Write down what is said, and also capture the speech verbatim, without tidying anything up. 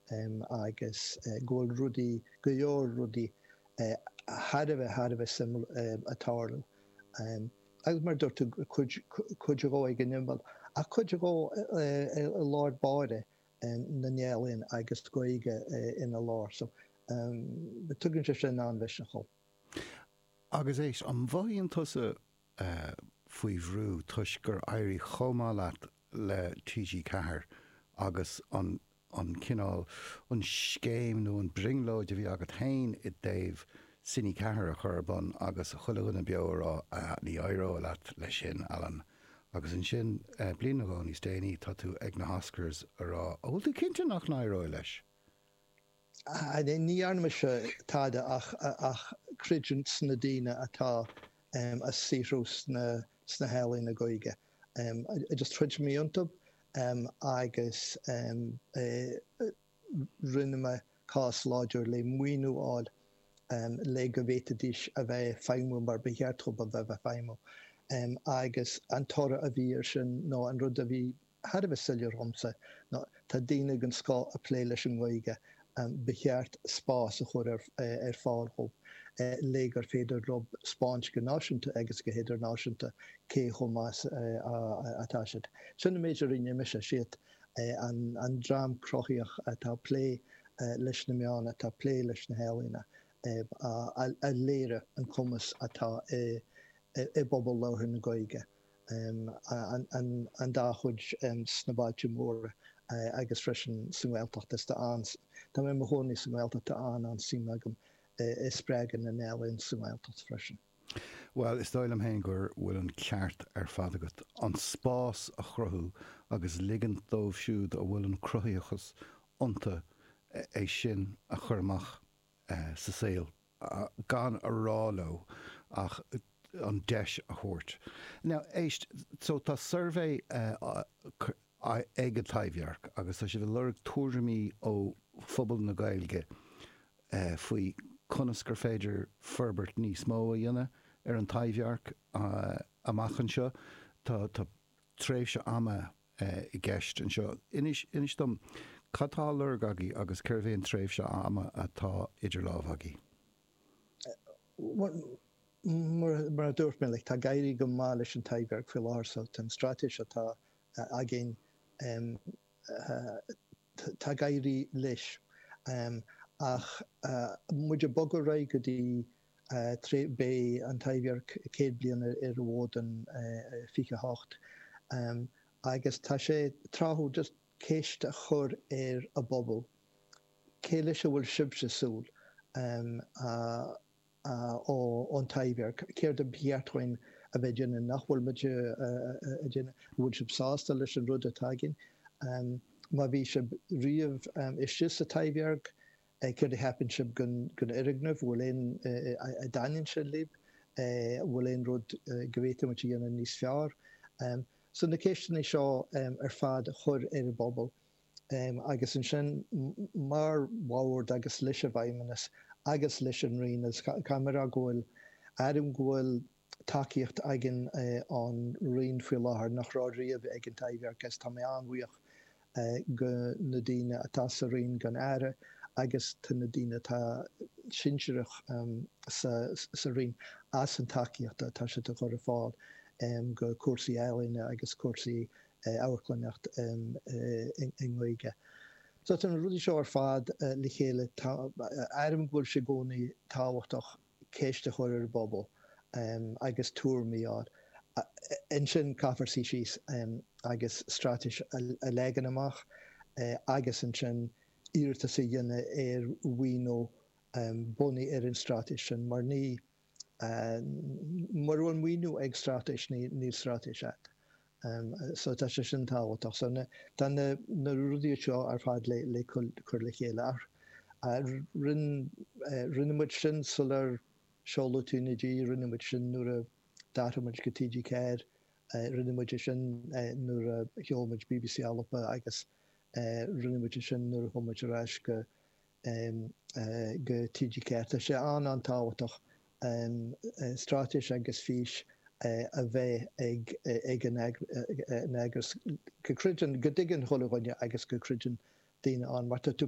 um, agus uh, ggóil rudí, go leor rudí uh, hadamh hadamh sim um, atáirliú. Um, agus mar dúirt chuide go ag an nimble, a chuide go i Lord Báire um, na nealainn agus go ige uh, ina lár. So um, tugann sé sin an bheis cho. Agus éis an bhaíonn tusa uh, faoi bhrú tuis gur éirí chomá leat le T G Ceathair agus an an cinál an scéim nó an bringlóid a bhí agat hain i Dave Sinní Ceathair a churbun agus a chuilegan na beorrá a ní éiró leat le sin Alan. Agus an sin uh, bliana go níos déanaí tá tú ag na Oscars ará. Óil tú cinnte nach na éiró leis? Uh, ní anna se táide ach, ach cridjant sna díine atá um, a sírú sna, sna helaí na goige. Um, I, I just trid mí antub um, agus um, uh, rinne me cás láidir le muoinú áil um, le go bhéitadís a bheith feimú mar beheartób a bheith feimú. Um, agus an tora a bhí ar sin nó an rud a bhí had a bheith silir romsa nó tá daine gan scá a plé leis an goige. Um, beheart spás a chur ar, uh, ar fáilthób. Uh, Légar féidir rob Spáins go náisiúnta agus go héidir náisiúnta cé chomás uh, atá siad. Sinna méidir rinne me se siad uh, an, an drám crochiach atá plé uh, leis na meána atá plé leis na héalaína uh, a, a léire an cumas atá i, i, i bobal láthir na goige. Um, an, an, an dá chuid um, snabáilte móra uh, agus freisin singhailteachtas tá an. Tá mé mo hóní singhailteachta an an simagam uh, is spreagan na néalainn singhailteachta freisin. Well, is dóil am héin gur bhfuil an ceart ar fad agat an spás a chruthú agus ligan dómh siúd a bhfuil an cruthaíochas ionta é sin a churmach uh, sa saoil uh, gan a ráló ach an deis a thuirt. Now, éist, so tá survey uh, uh, ag a taibhearc agus tá sé bh lurg tuairimí ó phobal na Gaeilge uh, faoi conas gur féidir ferbert níos mó a dhéanamh ar an taibhearc uh, amachchan seo tá tá tréimhse ama uh, i gceist an seo. Inis, inis dom, catá lurg agaí agus curbhéon tréimhse ama atá idir lámh agaí? Uh, Mar mar dúirt mé le tá gairí go má leis an taibhearc fi láthsa an strateis atá a gin um, uh, tá gairí leis um, ach uh, muidir bogur ra go dtí uh, tre bé an taibhearc céad bliana ar bhód an uh, fiche hácht um, agus tá sé tráthú just céist a chur ar a bobbal cé leis a bhfuil sibse súl um, uh, Uh, ó an taibhearc céir de bearthain a bheith déanana nachhfuil muide déanana bhfuil sib sásta leis an rud atá gin. Um, má bhí sib riamh um, is just a taibhearc uh, céir de heapan sib gon gon irignamh bhfuil éon uh, a dainn sin líb uh, bhfuil éon rud uh, gohhéite mu dhéanana níos fearr. Um, so na céisteanna seo um, ar fad chur ar a bobbal um, agus an sin mar bhábhar agus leis a bhaimimenas agus leis an rion as camera ghfuil adam ghfuil takeíocht aigen uh, an rion faoi láthair nach rá riamh ag an taibhearc as tá mé anhuioch uh, go na daine atá sa rion gan aire agus tá na daine tá sinseirich um, sa, sa rion as an takeíocht tá sé a chur a fáil um, go cuasaí ealaine agus cuasaí uh, áhaclaneacht um, uh, in, in Gaeilge. So tan rudi seo ar fad uh, le chéile airm ghfuil sé gcónaí táhachtach céiste chuir ar bobbal um, agus túr míád. Uh, in sin cafarsí síos um, agus strateis a, a legan amach uh, agus in sin íirta sa dhéine ar bhuiinó um, bunaí ar an strateis sin mar ní uh, mar bhfuil bhuiinú ag strateis ní, ní strateis at. Um, so tá sé sin táhachtach. So na, dan na, na rudí seo ar fad le, le chur le chéile ar. Uh, rin, uh, rinnemuid sin sular seola túnadí, rinnemuid sin nuair a dátamuid go T G Ceathair, uh, rinnemuid sin uh, nuair a heolmuid B B C Alapa agus uh, rinnemuid sin nuair a thomuid aráis go, um, uh, go T G Ceathair. Tá sé an an táhachtach um, uh, strateis agus fís Uh, a bheith ag, ag an agus go cridin go digan chola bhaine agus go cridin daine an mar tú